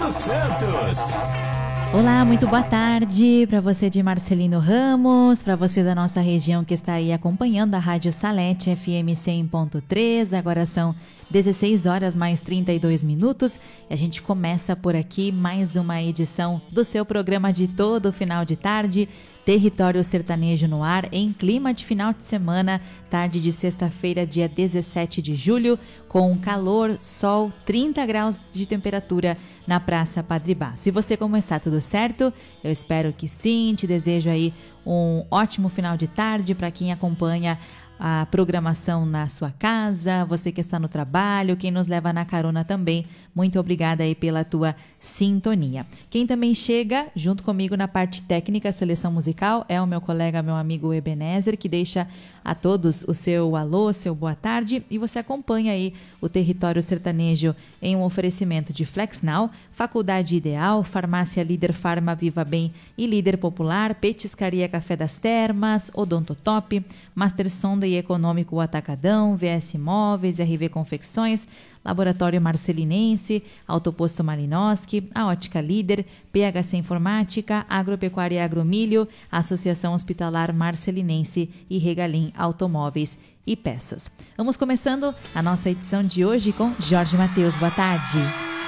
Fernando Santos. Olá, muito boa tarde para você de Marcelino Ramos, para você da nossa região que está aí acompanhando a Rádio Salete FM 100.3. Agora são 16 horas mais 32 minutos e a gente começa por aqui mais uma edição do seu programa de todo final de tarde, Território Sertanejo no ar, em clima de final de semana, tarde de sexta-feira, dia 17 de julho, com calor, sol, 30 graus de temperatura na Praça Padre Basso. E você, como está? Tudo certo? Eu espero que sim, te desejo aí um ótimo final de tarde para quem acompanha a programação na sua casa, você que está no trabalho, quem nos leva na carona também, muito obrigada aí pela tua sintonia. Quem também chega junto comigo na parte técnica, seleção musical, é o meu colega, meu amigo Ebenezer, que deixa a todos o seu alô, seu boa tarde, e você acompanha aí o Território Sertanejo em um oferecimento de FlexNow, Faculdade Ideal, Farmácia Líder Farma Viva Bem e Líder Popular, Petiscaria Café das Termas, Odontotop, Master Sonda e Econômico Atacadão, VS Imóveis, RV Confecções, Laboratório Marcelinense, Autoposto Malinowski, a Ótica Líder, PHC Informática, Agropecuária e Agromilho, Associação Hospitalar Marcelinense e Regalim Automóveis e Peças. Vamos começando a nossa edição de hoje com Jorge Mateus. Boa tarde.